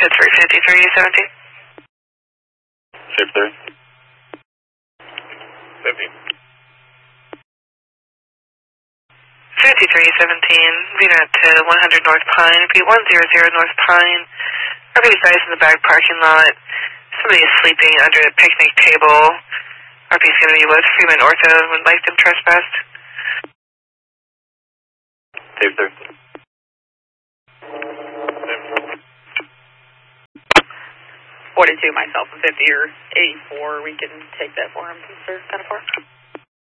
Pittsburgh 5317. 53. 50. 5317, VNet to 100 North Pine, repeat 100 North Pine. RP size in the back parking lot. Somebody is sleeping under a picnic table. RP is going to be with Freeman Ortho and would like them trespassed. Tape 3. 42, myself, and 50 or 84. We can take that for him, Mr. 10-4.